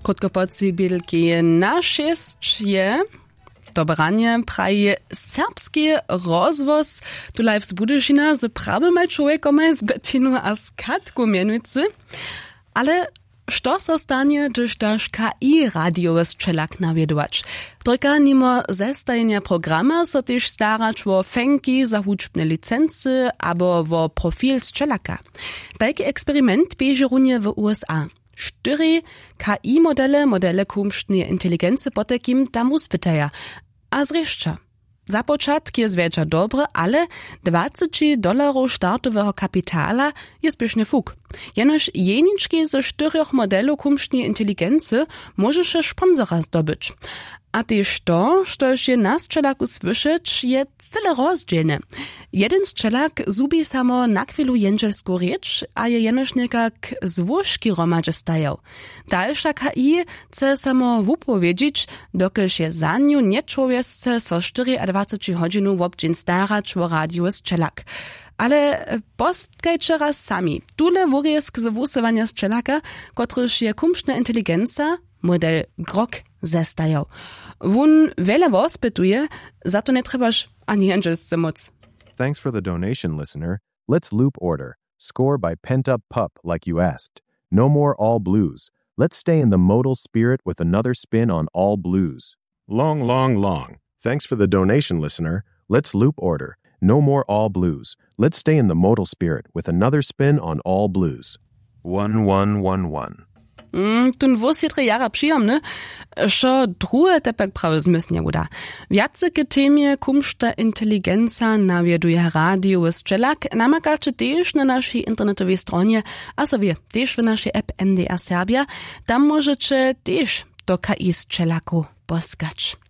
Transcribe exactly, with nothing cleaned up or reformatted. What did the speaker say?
Krótkopoci biedelki na šest je dobranie praje serbski rozvoz tu live z Budyšina z prawym człowiekom z Bettinu a z Katku mianujcy. Ale što so stanie, gdyż dasz K I radiowy strzelak nawiedować? Tylko nimo zestajenia programa so też starać o fenki za huczbne licency albo o profil strzelaka. Taki eksperyment bieže runie w U S A. Cztery K I modele, modele kumštnej inteligency potekim tam uspytaja. A zresztą, za początek jest wiecza dobre, ale dwadzieścia dolarów startowego kapitala jest pyszny fuk. Jenoż jeniczki ze czterech modelów kumštnej inteligency może się sponsora zdobyć. A też to, što się na strzelaku słyszeć, je cyle rozdzielne. Jeden strzelak zubi samo na chwilu jędrzelską rzecz, a je jenoż niekak zwłożki romadze stajał. Dalsza K I chce samo wupowiedzieć, dokąd się za nią nie człowieczce so dwadzieścia cztery godziny w obdzień starać o radiowy strzelak. Ale postkajcie raz sami. Tule wurjesk z wusywania strzelaka, kotryż je kumštna inteligenca, model Grok, zestajał. Wun wiele wospytuje, za to nie trzebaż ani jędrzelsce moc. Thanks for the donation, listener. Let's loop order. Score by Pent Up Pup, like you asked. No more all blues. Let's stay in the modal spirit with another spin on all blues. Long, long, long. Thanks for the donation, listener. Let's loop order. No more all blues. Let's stay in the modal spirit with another spin on all blues. One, one, one, one. Mm, tun wos je tre jara przyjemne, šo druhe tepek prawie zmysnie uda. Wiace ke temie kumšta inteligenca nawieduje radiowy strzelak, namakacie też na naszej internetowej stronie, a sobie też w naszej app M D R Serbia, tam możecie też do K I strzelaku poskać.